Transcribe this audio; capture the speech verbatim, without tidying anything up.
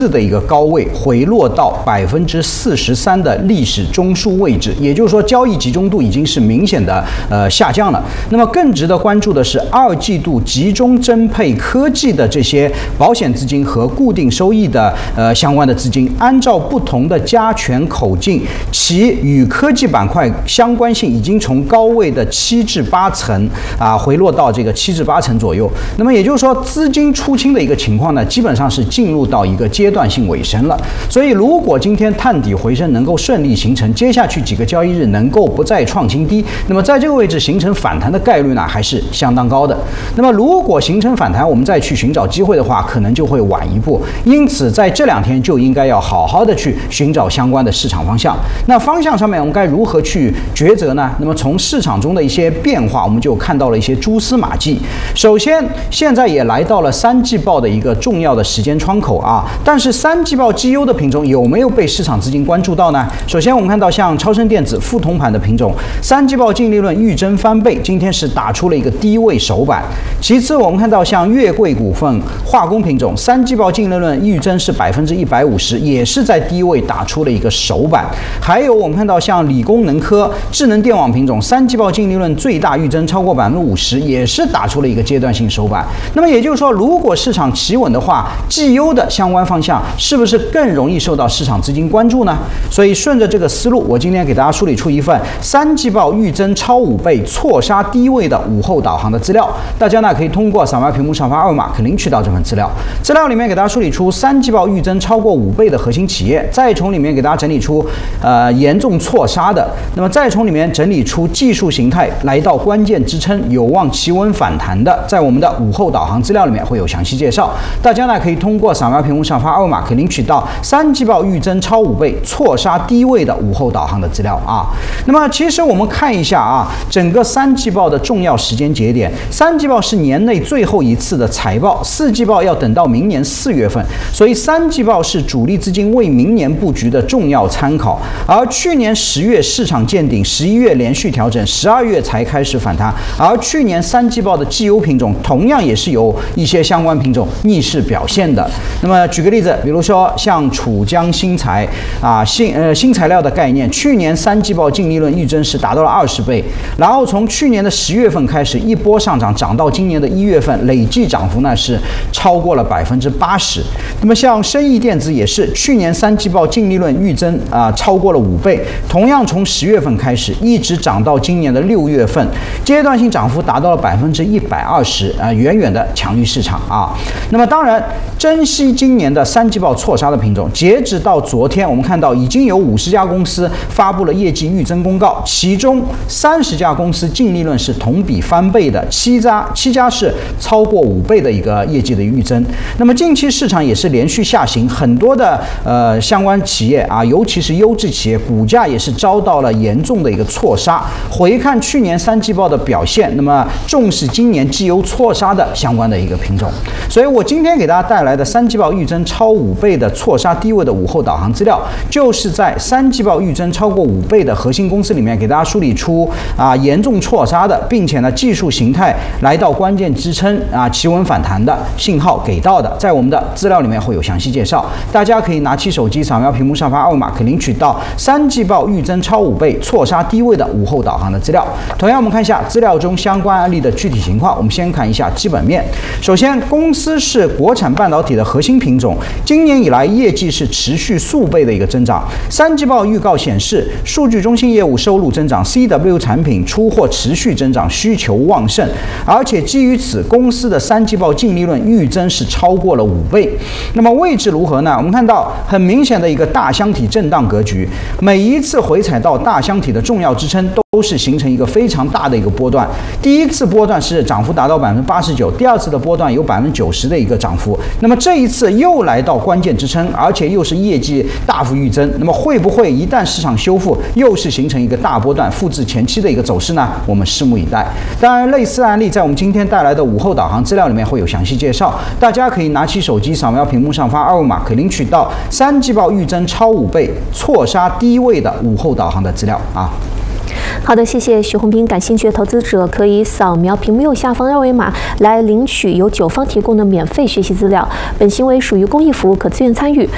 的一个高位回落到百分之四十三的历史中枢位置，也就是说交易集中度已经是明显的呃下降了。那么更值得关注的是，二季度集中增配科技的这些保险资金和固定收益的呃相关的资金，按照不同的加权口径，其与科技板块相关性已经从高位的七至八成啊回落到这个七至八成左右。那么也就是说，资金出清的一个情况呢，基本上是进入到一个阶段性尾声了。所以，如果今天探底回升能够顺利形成，接下去几个交易日能够不再创新低，那么在这个位置形成反弹的概率呢，还是相当高的。那么，如果形成反弹，我们再去寻找机会的话，可能就会晚一步。因此，在这两天就应该要好好的去寻找相关的市场方向。那方向上面，我们该如何去抉择呢？那么，从市场中的一些变化，我们就看到了一些蛛丝马迹。首先，现在也来到了三季报的一个重要的时间窗口啊，但是三季报绩优的品种有没有被市场资金关注到呢？首先，我们看到像超声电子、富通盘的品种，三季报净利润预增翻倍，今天是打出了一个低位首板。其次，我们看到像月桂股份化工品种，三季报净利润预增是百分之一百五十，也是在低位打出了一个首板。还有我们看到像理工能科智能电网品种，三季报净利润最大预增超过百分之五十，也是打出了一个阶段性首板。那么也就是说，如果市场企稳的话，绩优的相关方向是不是更容易受到市场资金关注呢？所以顺着这个思路，我今天给大家梳理出一份三季报预增超五倍、错杀低位的午后导航的资料。大家呢可以通过扫描屏幕上方二维码可领取到这份资料。资料里面给大家梳理出三季报预增超过五倍的核心企业，再从里面给大家整理出呃严重错杀的，那么再从里面整理出技术形态来到关键支撑有望企稳反弹的，在我们的午后导航资料里面会有详细介绍。大家呢可以通过扫描屏幕上方二维码可领取到三季报预增超五倍、错杀低位的午后导航的资料啊。那么其实我们看一下啊，整个三季报的重要时间节点，三季报是年内最后一次的财报，四季报要等到明年四月份，所以三季报是主力资金为明年布局的重要参考。而去年十月市场见顶，十一月连续调整，十二月才开始反弹。而去年三季报的绩优品种同样也是有一些相关品种逆势表现的。那么举个例子，比如说像楚江新材啊，新呃新材料的概念，去年三季报净利润预增是达到了二十倍，然后从去年的十月份开始一波上涨，涨到今年的一月份，累计涨幅呢是超过了百分之八十。那么像生意电子也是，去年三季报净利润预增啊超过了五倍，同样从十月份开始一直涨到今年的六月份，阶段性涨幅达到了百分之一百二十啊，远远的强于市场啊。那么当然，珍惜今年的三季报错杀的品种，截止到昨天，我们看到已经有五十家公司发布了业绩预增公告，其中三十家公司净利润是同比翻倍的，七家七家是超过五倍的一个业绩的预增。那么近期市场也是连续下行，很多的呃相关企业啊，尤其是优质企业，股价也是遭到了严重的一个错杀。回看去年三季报的表现，那么重视今年绩优错杀的相关的一个品种。所以我今天给大家带来的三季报预增超五倍的错杀低位的午后导航资料，就是在三季报预增超过五倍的核心公司里面给大家梳理出啊严重错杀的，并且呢技术形态来到关键支撑啊企稳反弹的信号给到的，在我们的资料里面会有详细介绍。大家可以拿起手机扫描屏幕上方二维码，可领取到三季报预增超五倍、错杀低位的午后导航的资料。同样，我们看一下资料中相关案例的具体情况。我们先看一下基本面。首先，公司是国产半导体的核心品种，今年以来业绩是持续数倍的一个增长。三季报预告显示，数据中心业务收入增长 ，C W 产品出货持续增长，需求旺盛。而且基于此，公司的三季报净利润预增是超过了五倍。那么位置如何呢？我们看到很明显的一个大箱体震荡格局，每一次回踩到大箱体的重要支撑都都是形成一个非常大的一个波段。第一次波段是涨幅达到百分之八十九，第二次的波段有百分之九十的一个涨幅。那么这一次又来到关键支撑，而且又是业绩大幅预增。那么会不会一旦市场修复，又是形成一个大波段，复制前期的一个走势呢？我们拭目以待。当然，类似案例在我们今天带来的午后导航资料里面会有详细介绍，大家可以拿起手机扫描屏幕上方二维码，可领取到三季报预增超五倍、错杀低位的午后导航的资料啊。 好的，谢谢徐宏斌。感兴趣的投资者可以扫描屏幕右下方二维码来领取由九方提供的免费学习资料。本行为属于公益服务，可自愿参与。